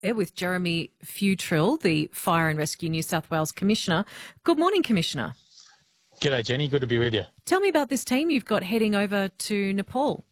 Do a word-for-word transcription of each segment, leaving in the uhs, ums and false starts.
with Jeremy Futrell, the Fire and Rescue New South Wales Commissioner. Good morning, Commissioner. G'day, Jenny. Good to be with you. Tell me about this team you've got heading over to Nepal.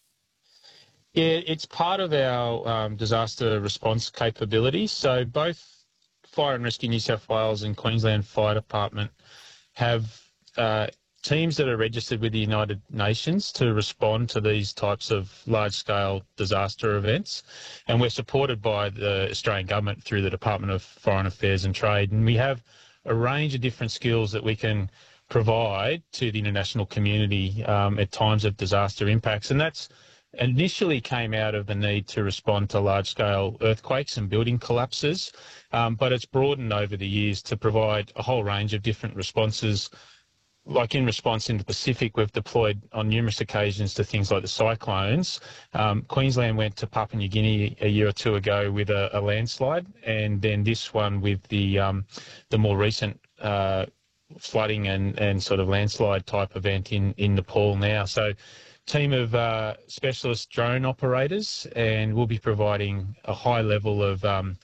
Yeah, it's part of our um, disaster response capabilities. So both Fire and Rescue New South Wales and Queensland Fire Department have uh, teams that are registered with the United Nations to respond to these types of large-scale disaster events. And we're supported by the Australian Government through the Department of Foreign Affairs and Trade. And we have a range of different skills that we can provide to the international community um, at times of disaster impacts. And that's initially came out of the need to respond to large-scale earthquakes and building collapses, um, but it's broadened over the years to provide a whole range of different responses. Like in response in the Pacific, we've deployed on numerous occasions to things like the cyclones. Um, Queensland went to Papua New Guinea a year or two ago with a, a landslide, and then this one with the um, the more recent uh, flooding and, and sort of landslide type event in, in Nepal now. So team of uh, specialist drone operators, and we'll be providing a high level of um,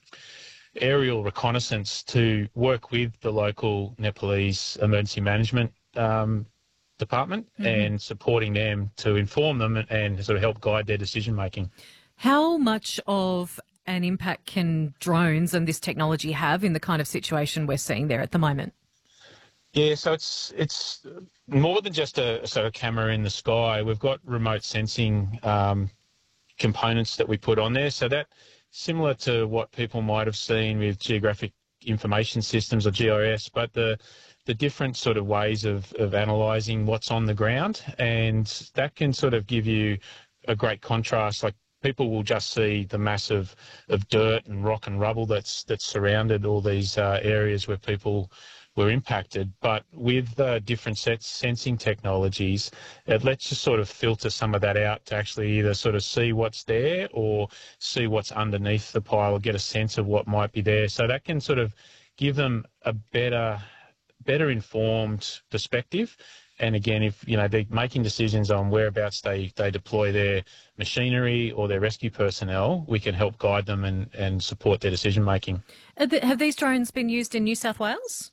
aerial reconnaissance to work with the local Nepalese emergency management um, department mm-hmm. and supporting them to inform them and, and sort of help guide their decision making. How much of an impact can drones and this technology have in the kind of situation we're seeing there at the moment? Yeah, so it's it's more than just a, sort of camera in the sky. We've got remote sensing um, components that we put on there. So that, similar to what people might have seen with geographic information systems or G I S, but the the different sort of ways of, of analysing what's on the ground, and that can sort of give you a great contrast. Like people will just see the mass of, of dirt and rock and rubble that's that's surrounded all these uh, areas where people were impacted, but with uh, different sets sensing technologies, it lets you sort of filter some of that out to actually either sort of see what's there or see what's underneath the pile or get a sense of what might be there. So that can sort of give them a better, better informed perspective. And again, if you know they're making decisions on whereabouts they, they deploy their machinery or their rescue personnel, we can help guide them and, and support their decision making. Have these drones been used in New South Wales?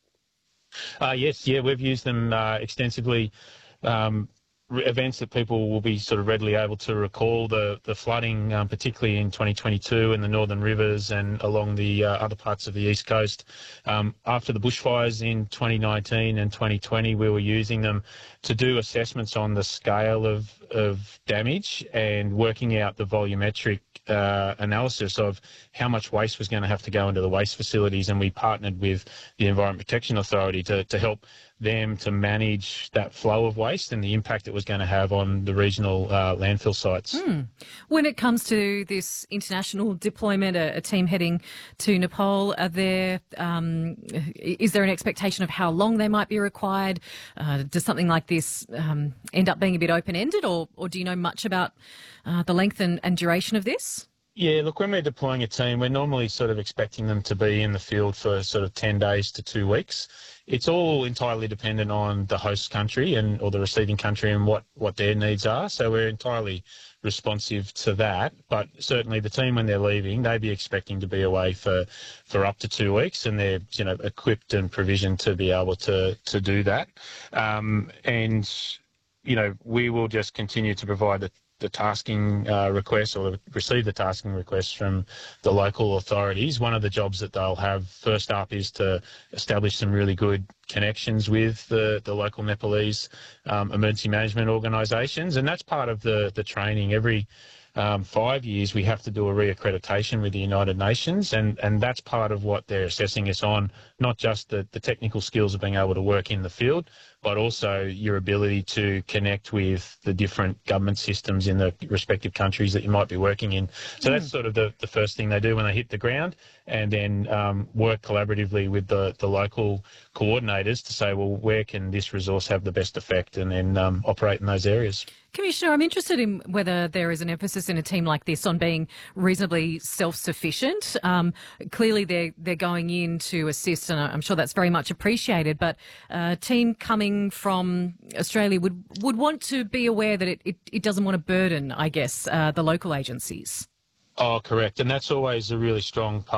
Uh, yes, yeah, we've used them uh, extensively. Um, events that people will be sort of readily able to recall, the the flooding, um, particularly in twenty twenty-two in the northern rivers and along the uh, other parts of the east coast. Um, after the bushfires in twenty nineteen and twenty twenty, we were using them to do assessments on the scale of, of damage and working out the volumetric uh, analysis of how much waste was going to have to go into the waste facilities, and we partnered with the Environment Protection Authority to, to help them to manage that flow of waste and the impact it was going to have on the regional uh, landfill sites. Mm. When it comes to this international deployment, a, a team heading to Nepal, are there, um, is there an expectation of how long they might be required? Uh, does something like this um, end up being a bit open-ended, or, or do you know much about uh, the length and, and duration of this? Yeah, look, when we're deploying a team, we're normally sort of expecting them to be in the field for sort of ten days to two weeks. It's all entirely dependent on the host country and or the receiving country and what, what their needs are. So we're entirely responsive to that. But certainly the team, when they're leaving, they'd be expecting to be away for, for up to two weeks, and they're you know equipped and provisioned to be able to to do that. Um, and you know we will just continue to provide the the tasking uh, requests or receive the tasking requests from the local authorities. One of the jobs that they'll have first up is to establish some really good connections with the, the local Nepalese um, emergency management organisations, and that's part of the, the training. Every um, five years we have to do a reaccreditation with the United Nations, and, and that's part of what they're assessing us on, not just the, the technical skills of being able to work in the field, but also your ability to connect with the different government systems in the respective countries that you might be working in. So mm. that's sort of the, the first thing they do when they hit the ground, and then um, work collaboratively with the, the local coordinators to say, well, where can this resource have the best effect, and then um, operate in those areas. Commissioner, I'm interested in whether there is an emphasis in a team like this on being reasonably self-sufficient. Um, clearly, they're they're going in to assist, and I'm sure that's very much appreciated. But a team coming from Australia would would want to be aware that it, it, it doesn't want to burden, I guess, uh, the local agencies. Oh, correct. And that's always a really strong part.